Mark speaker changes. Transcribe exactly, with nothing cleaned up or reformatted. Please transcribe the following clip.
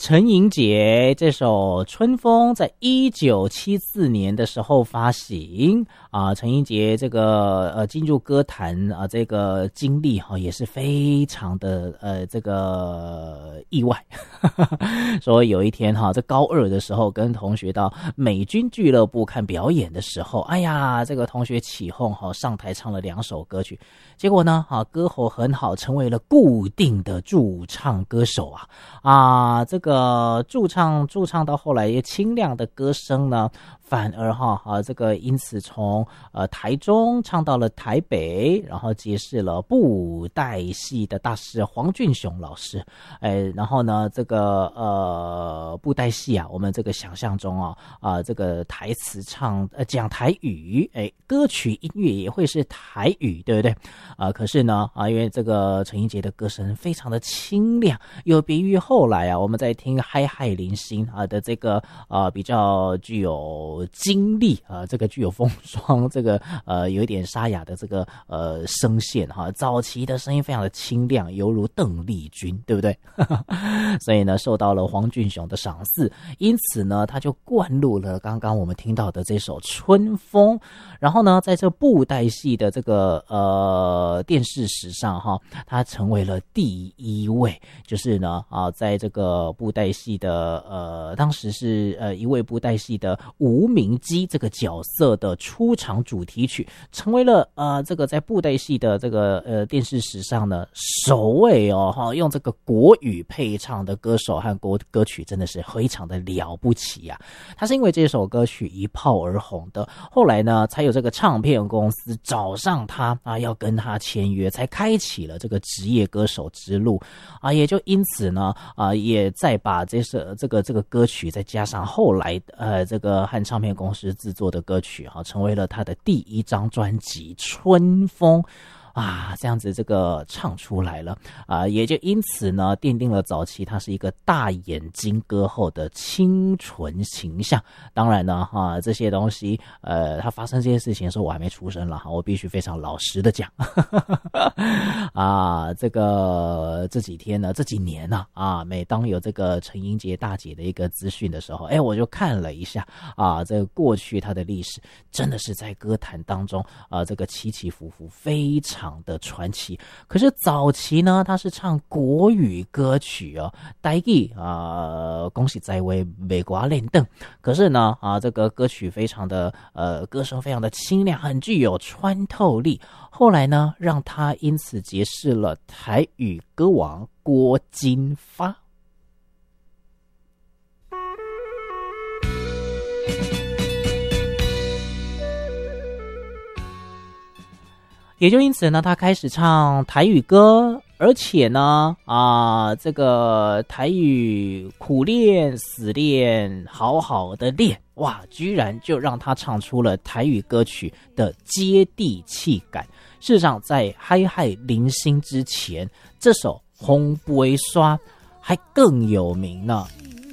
Speaker 1: 陈莹洁这首《春风》在一九七四年的时候发行啊，陈莹洁这个呃进入歌坛啊这个经历哈、啊、也是非常的呃这个意外，说有一天哈、啊，在高二的时候跟同学到美军俱乐部看表演的时候，哎呀，这个同学起哄哈、啊、上台唱了两首歌曲，结果呢啊歌喉很好，成为了固定的驻唱歌手啊啊这个。呃，驻唱驻唱到后来，也清亮的歌声呢，反而哈啊，这个因此从呃台中唱到了台北，然后结识了布袋戏的大师黄俊雄老师，哎，然后呢，这个呃布袋戏啊，我们这个想象中啊啊、呃，这个台词唱呃讲台语，哎，歌曲音乐也会是台语，对不对？啊、呃，可是呢啊，因为这个陈莹洁的歌声非常的清亮，有别于后来啊，我们在听嗨嗨零星啊的这个呃比较具有经历啊、呃，这个具有风霜，这个呃有一点沙哑的这个呃声线哈、啊，早期的声音非常的清亮，犹如邓丽君，对不对？所以呢，受到了黄俊雄的赏识，因此呢，他就灌入了刚刚我们听到的这首《春风》，然后呢，在这布袋戏的这个呃电视史上哈，他成为了第一位，就是呢啊，在这个布袋戏的呃，当时是呃一位布袋戏的吴明基这个角色的出场主题曲，成为了呃这个在布袋戏的这个呃电视史上呢首位哦哈，用这个国语配唱的歌手和国歌曲真的是非常的了不起啊！他是因为这首歌曲一炮而红的，后来呢才有这个唱片公司找上他啊，要跟他签约，才开启了这个职业歌手之路啊，也就因此呢啊也再把这首这个这个歌曲再加上后来呃这个和唱片公司制作的歌曲哈、啊，成为了他的第一张专辑《春风》。啊，这样子这个唱出来了啊，也就因此呢，奠定了早期他是一个大眼睛歌后的清纯形象。当然呢，哈、啊，这些东西，呃，他发生这些事情的时候，我还没出生了哈，我必须非常老实的讲。啊，这个这几天呢，这几年呢、啊，啊，每当有这个陈莹洁大姐的一个资讯的时候，哎，我就看了一下啊，这个过去她的历史，真的是在歌坛当中啊，这个起起伏伏，非常的传奇。可是早期呢，他是唱国语歌曲哦，台语啊，恭喜在位美国练邓。可是呢，啊，这个歌曲非常的呃，歌声非常的清亮，很具有穿透力。后来呢，让他因此结识了台语歌王郭金发。也就因此呢，他开始唱台语歌，而且呢，啊，这个台语苦练、死练、好好的练，哇，居然就让他唱出了台语歌曲的接地气感。事实上，在嗨嗨零星之前，这首《红杯刷》还更有名呢。